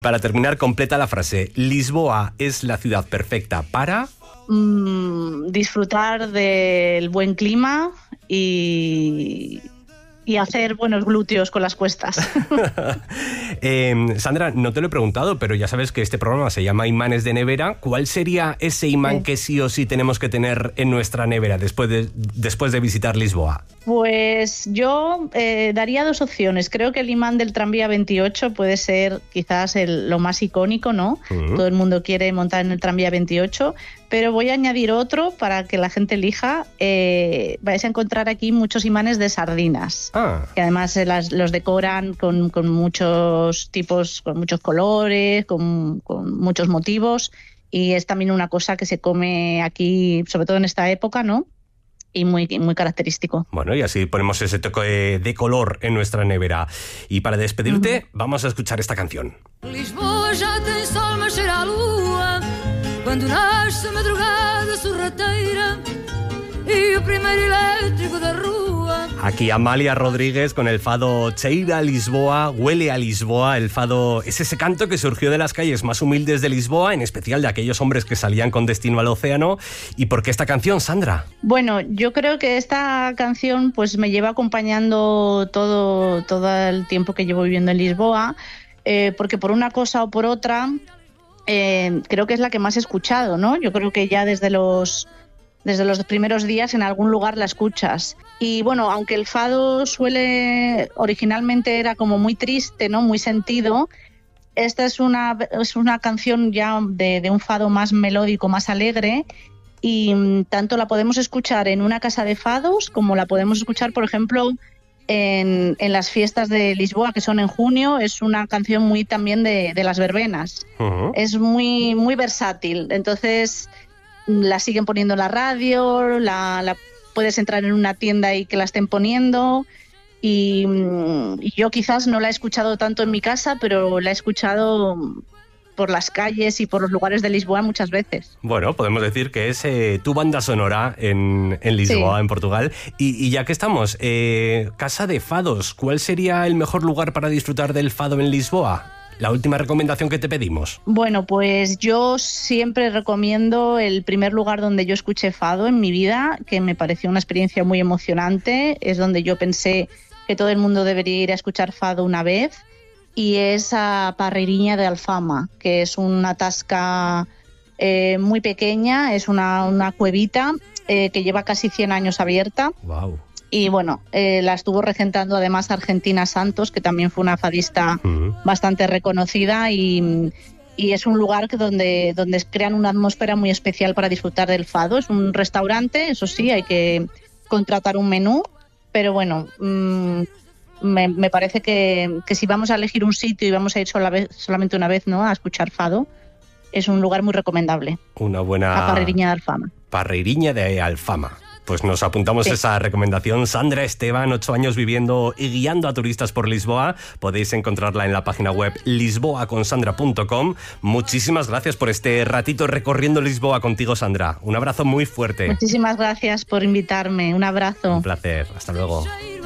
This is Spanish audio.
Para terminar, completa la frase. Lisboa es la ciudad perfecta para... disfrutar del buen clima y hacer buenos glúteos con las cuestas. Sandra, no te lo he preguntado, pero ya sabes que este programa se llama Imanes de Nevera. ¿Cuál sería ese imán que sí o sí tenemos que tener en nuestra nevera después de visitar Lisboa? Pues yo daría dos opciones. Creo que el imán del tranvía 28 puede ser quizás lo más icónico, ¿no? Todo el mundo quiere montar en el tranvía 28, pero voy a añadir otro para que la gente elija. Vais a encontrar aquí muchos imanes de sardinas, que además los decoran con muchos tipos, con muchos colores, con muchos motivos, y es también una cosa que se come aquí, sobre todo en esta época, ¿no? Y muy, muy característico. Bueno, y así ponemos ese toque de color en nuestra nevera. Y para despedirte, vamos a escuchar esta canción. Lisboa já tem sol, mas cheira a lua, quando nasce a madrugada sorrateira e o primeiro elétrico da rúa. Aquí Amalia Rodríguez con el fado Cheira a Lisboa, huele a Lisboa. El fado es ese canto que surgió de las calles más humildes de Lisboa, en especial de aquellos hombres que salían con destino al océano. ¿Y por qué esta canción, Sandra? Bueno, yo creo que esta canción pues me lleva acompañando todo el tiempo que llevo viviendo en Lisboa, porque por una cosa o por otra creo que es la que más he escuchado, ¿no? Yo creo que ya desde los primeros días en algún lugar la escuchas. Y bueno, aunque el fado originalmente era como muy triste, ¿no? Muy sentido, esta es una canción ya de un fado más melódico, más alegre, y tanto la podemos escuchar en una casa de fados como la podemos escuchar, por ejemplo, en las fiestas de Lisboa, que son en junio. Es una canción muy también de las verbenas. Es muy, muy versátil. Entonces la siguen poniendo en la radio, la puedes entrar en una tienda y que la estén poniendo, y yo quizás no la he escuchado tanto en mi casa, pero la he escuchado por las calles y por los lugares de Lisboa muchas veces. Bueno, podemos decir que es tu banda sonora en Lisboa, sí, en Portugal. Y ya que estamos, casa de fados, ¿cuál sería el mejor lugar para disfrutar del fado en Lisboa? La última recomendación que te pedimos. Bueno, pues yo siempre recomiendo el primer lugar donde yo escuché fado en mi vida, que me pareció una experiencia muy emocionante. Es donde yo pensé que todo el mundo debería ir a escuchar fado una vez, y es a Parreiriña de Alfama, que es una tasca muy pequeña, es una cuevita que lleva casi 100 años abierta. Wow. Y bueno, la estuvo regentando además Argentina Santos, que también fue una fadista bastante reconocida, y es un lugar donde crean una atmósfera muy especial para disfrutar del fado. Es un restaurante, eso sí, hay que contratar un menú, pero bueno, me parece que si vamos a elegir un sitio y vamos a ir solamente una vez, ¿no?, a escuchar fado, es un lugar muy recomendable. Una buena... A Parreiriña de Alfama. Parreiriña de Alfama. Pues nos apuntamos esa recomendación. Sandra Esteban, 8 años viviendo y guiando a turistas por Lisboa. Podéis encontrarla en la página web lisboaconsandra.com. Muchísimas gracias por este ratito recorriendo Lisboa contigo, Sandra. Un abrazo muy fuerte. Muchísimas gracias por invitarme. Un abrazo. Un placer. Hasta luego.